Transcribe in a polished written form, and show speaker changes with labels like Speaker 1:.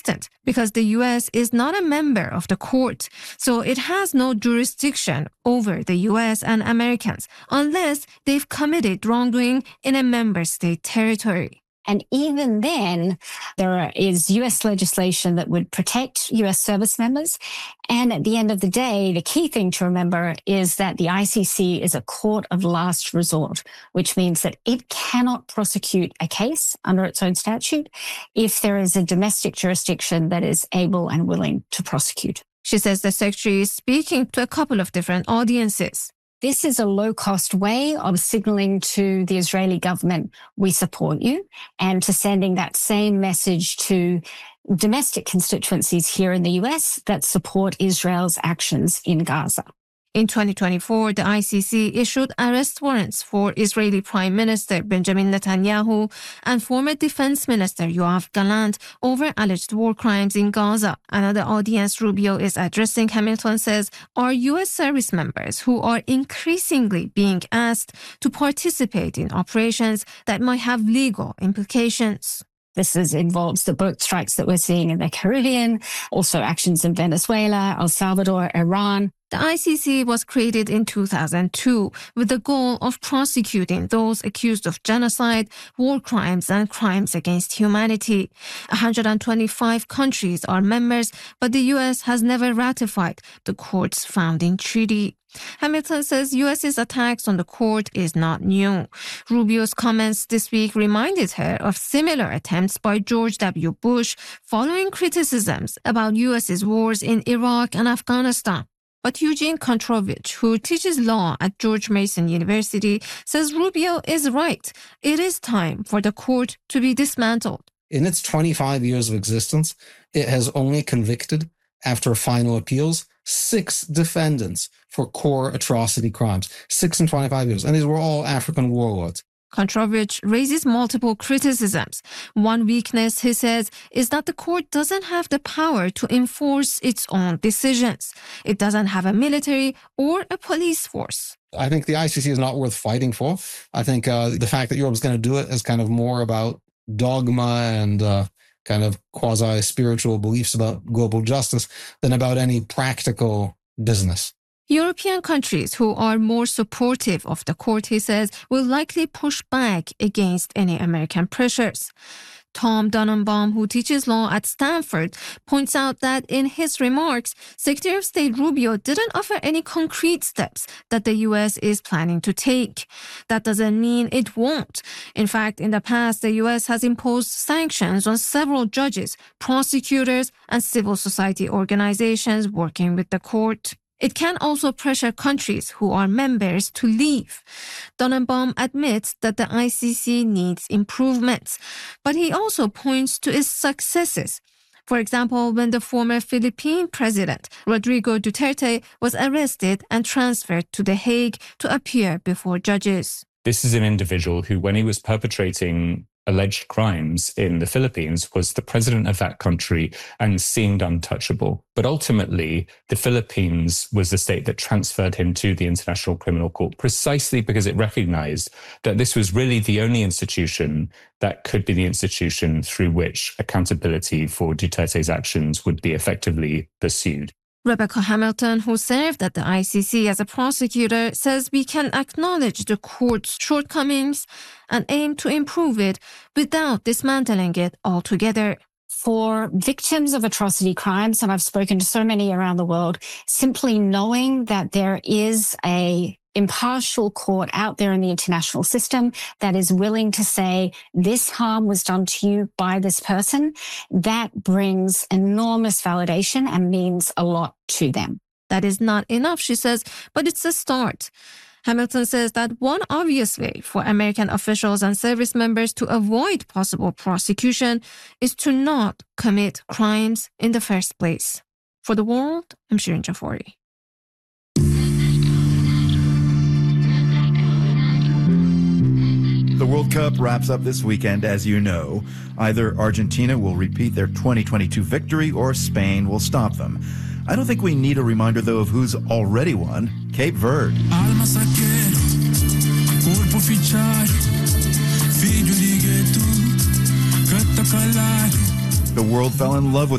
Speaker 1: inconsistent because the U.S. is not a member of the court, so it has no jurisdiction over the U.S. and Americans unless they've committed wrongdoing in a member state territory.
Speaker 2: And even then, there is U.S. legislation that would protect U.S. service members. And at the end of the day, the key thing to remember is that the ICC is a court of last resort, which means that it cannot prosecute a case under its own statute if there is a domestic jurisdiction that is able and willing to prosecute.
Speaker 1: She says the secretary is speaking to a couple of different audiences.
Speaker 2: This is a low-cost way of signaling to the Israeli government, we support you, and to sending that same message to domestic constituencies here in the U.S. that support Israel's actions in Gaza.
Speaker 1: In 2024, the ICC issued arrest warrants for Israeli Prime Minister Benjamin Netanyahu and former Defense Minister Yoav Gallant over alleged war crimes in Gaza. Another audience Rubio is addressing, Hamilton says, are U.S. service members who are increasingly being asked to participate in operations that might have legal implications.
Speaker 2: This involves the boat strikes that we're seeing in the Caribbean, also actions in Venezuela, El Salvador, Iran.
Speaker 1: The ICC was created in 2002 with the goal of prosecuting those accused of genocide, war crimes, and crimes against humanity. 125 countries are members, but the U.S. has never ratified the court's founding treaty. Hamilton says U.S.'s attacks on the court is not new. Rubio's comments this week reminded her of similar attempts by George W. Bush following criticisms about U.S.'s wars in Iraq and Afghanistan. But Eugene Kontrovich, who teaches law at George Mason University, says Rubio is right. It is time for the court to be dismantled.
Speaker 3: In its 25 years of existence, it has only convicted, after final appeals, 6 defendants for core atrocity crimes. 6 in 25 years. And these were all African warlords.
Speaker 1: Kontrovich raises multiple criticisms. One weakness, he says, is that the court doesn't have the power to enforce its own decisions. It doesn't have a military or a police force.
Speaker 3: I think the ICC is not worth fighting for. I think the fact that Europe is going to do it is kind of more about dogma and kind of quasi-spiritual beliefs about global justice than about any practical business.
Speaker 1: European countries who are more supportive of the court, he says, will likely push back against any American pressures. Tom Donenbaum, who teaches law at Stanford, points out that in his remarks, Secretary of State Rubio didn't offer any concrete steps that the U.S. is planning to take. That doesn't mean it won't. In fact, in the past, the U.S. has imposed sanctions on several judges, prosecutors, and civil society organizations working with the court. It can also pressure countries who are members to leave. Donenbaum admits that the ICC needs improvements, but he also points to its successes. For example, when the former Philippine president, Rodrigo Duterte, was arrested and transferred to The Hague to appear before judges.
Speaker 4: This is an individual who, when he was perpetrating alleged crimes in the Philippines, was the president of that country and seemed untouchable. But ultimately, the Philippines was the state that transferred him to the International Criminal Court precisely because it recognized that this was really the only institution that could be the institution through which accountability for Duterte's actions would be effectively pursued.
Speaker 1: Rebecca Hamilton, who served at the ICC as a prosecutor, says we can acknowledge the court's shortcomings and aim to improve it without dismantling it altogether.
Speaker 2: For victims of atrocity crimes, and I've spoken to so many around the world, simply knowing that there is a impartial court out there in the international system that is willing to say this harm was done to you by this person, that brings enormous validation and means a lot to them.
Speaker 1: That is not enough, she says, but it's a start. Hamilton says that one obvious way for American officials and service members to avoid possible prosecution is to not commit crimes in the first place. For The World, I'm Shirin Jafari.
Speaker 5: The World Cup wraps up this weekend, as you know. Either Argentina will repeat their 2022 victory or Spain will stop them. I don't think we need a reminder, though, of who's already won: Cape Verde. The world fell in love with